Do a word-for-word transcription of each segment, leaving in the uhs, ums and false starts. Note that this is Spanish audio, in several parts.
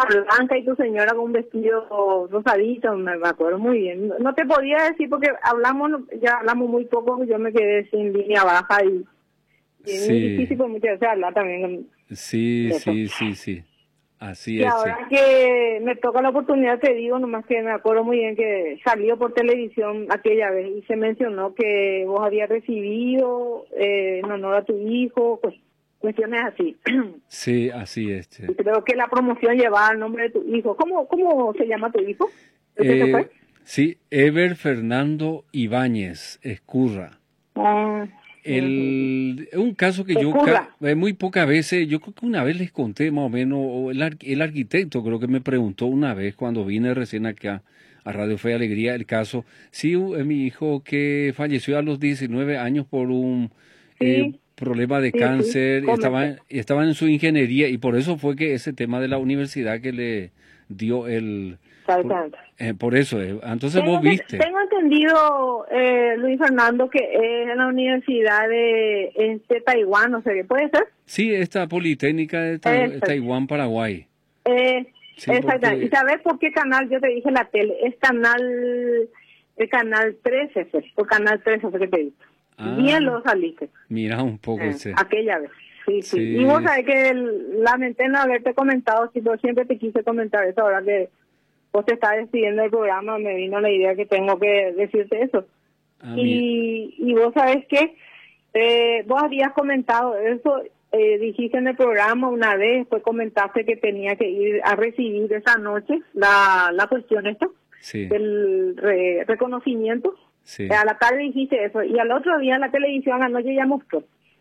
blanca y tu señora con un vestido rosadito, me, me acuerdo muy bien. No, no te podía decir porque hablamos, ya hablamos muy poco, yo me quedé sin línea baja y, y es muy Sí, difícil por muchas veces hablar también sí, de eso. sí, sí, sí. Así Y es, che. ahora que me toca la oportunidad, te digo, nomás que me acuerdo muy bien que salió por televisión aquella vez y se mencionó que vos habías recibido eh, en honor a tu hijo, pues, cuestiones así. Sí, así es, che. Y creo que la promoción llevaba el nombre de tu hijo. ¿Cómo, cómo se llama tu hijo? ¿El que se fue? Eh, sí, Ever Fernando Ibáñez Escurra. Ah, ujú. El, es un caso que yo ca- Escurra. eh, muy pocas veces, yo creo que una vez les conté más o menos, o el, ar- el arquitecto creo que me preguntó una vez cuando vine recién acá a Radio Fe y Alegría el caso, sí, u- es mi hijo que falleció a los diecinueve años por un eh, Sí, problema de sí, sí. cáncer, Comenta. estaba, estaba en su ingeniería y por eso fue que ese tema de la universidad que le dio el... Por, Exactamente. eh, por eso, eh, entonces vos Tengo, que, viste. tengo entendido, eh, Luis Fernando, que es en la Universidad de, es de Taiwán, no sé qué puede ser. Sí, esta Politécnica de Tai- Este, Taiwán, Paraguay. eh, Sí, exactamente. ¿Y porque... sabes por qué canal? Yo te dije la tele. Es canal, el canal trece, pues, o canal trece fue que te dije. Ah, Bien lo saliste. mira un poco Eh, ese. aquella vez. Sí, sí. Y vos Sí, sabés que el- lamenté no haberte comentado, si yo siempre te quise comentar eso, ahora que vos te estás despidiendo del programa, me vino la idea que tengo que decirte eso. ah, mi, Y, y vos sabés que eh, vos habías comentado eso, eh, dijiste en el programa una vez, después comentaste que tenía que ir a recibir esa noche la, la cuestión esta sí, del re- reconocimiento. sí. A la tarde dijiste eso y al otro día en la televisión anoche ya mostró.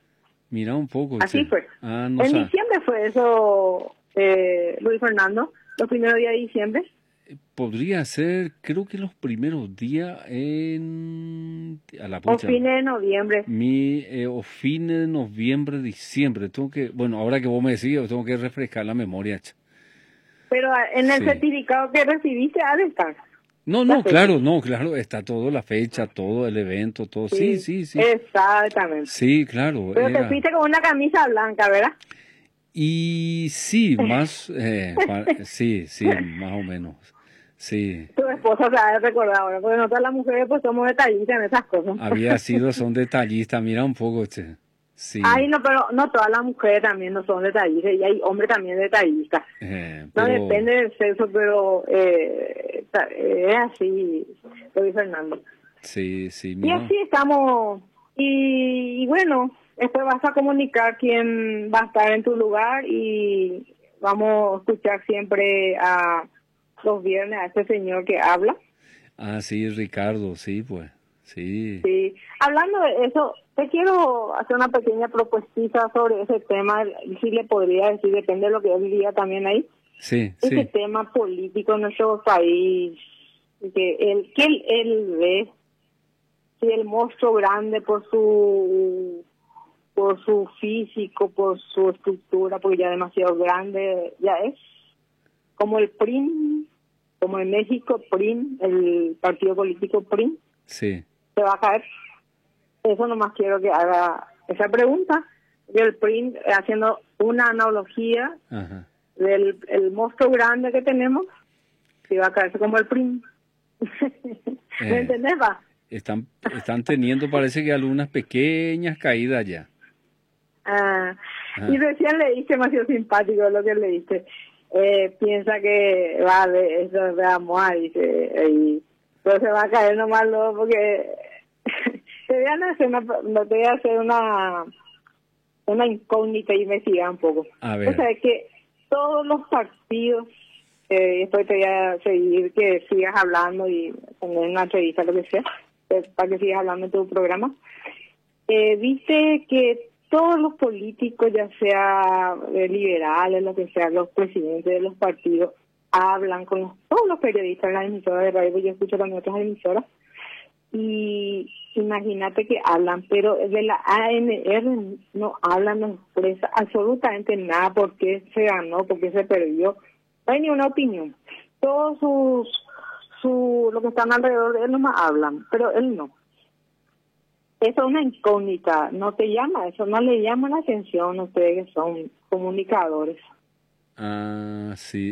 Mira un poco Así ese. fue. Ah, no En sé. diciembre fue eso, eh, Luis Fernando, los primeros días de diciembre. Podría ser, creo que los primeros días en... A la O pucha. fines de noviembre. Mi, eh, o fines de noviembre, diciembre. Tengo que, bueno, ahora que vos me decís, yo tengo que refrescar la memoria. Che. Pero ah, en el Sí. certificado que recibiste ha de estar No, la no, fecha. claro, no, claro, está todo, la fecha, todo, el evento, todo. Sí, Sí, sí, sí. exactamente. Sí, claro, Pero te era. fuiste con una camisa blanca, ¿verdad? Y sí, más, eh, pa- sí, sí, más o menos. Sí, Tu esposa se ha de recordar ahora, porque nosotras las mujeres pues somos detallistas en esas cosas. había sido, son detallistas, mira un poco, che. Ay, Sí, no, pero no todas las mujeres también no son detallistas, y hay hombres también detallistas. eh, No pero depende del sexo, pero eh, ta- eh, es así, Luis Fernando. sí, sí, Y mira. así estamos. Y, y bueno, después vas a comunicar quién va a estar en tu lugar y vamos a escuchar siempre a los viernes a este señor que habla. Ah, sí, Ricardo, sí, pues, sí, Sí. Hablando de eso, te quiero hacer una pequeña propuestita sobre ese tema, si le podría decir, depende de lo que él diga también ahí. sí, Ese sí, tema político en nuestro país, que él, que él, él ve, si el monstruo grande por su por su físico, por su estructura, porque ya demasiado grande ya es, como el P R I M, como en México P R I M, el partido político P R I M, sí, se va a caer. Eso nomás quiero que haga esa pregunta. Y el P R I M, eh, haciendo una analogía ajá. del el monstruo grande que tenemos, se va a caerse como el P R I M. ¿Me Eh, entendés, va? están, están teniendo, parece que algunas pequeñas caídas ya. Ah, y Ajá. recién le dije, demasiado simpático lo que le dije. Eh, piensa que vale, eso veamos ahí, dice, y pero se va a caer nomás luego porque te voy a hacer una, no te voy a hacer una, una incógnita y me siga un poco. A O sea, ver, es que todos los partidos, eh, después te voy a seguir que sigas hablando y poner una entrevista, lo que sea, eh, para que sigas hablando en tu programa. Eh, viste que todos los políticos, ya sea eh, liberales, lo que sea, los presidentes de los partidos, hablan con los- todos los periodistas en las emisoras de radio, yo escucho también otras emisoras, y imagínate que hablan, pero de la A N R no hablan, no expresa absolutamente nada, por qué se ganó, por qué se perdió, no hay ni una opinión. Todos sus, su, lo que están alrededor de él nomás hablan, pero él no. Eso es una incógnita, no te llama, eso no le llama la atención a ustedes que son comunicadores. ah, sí.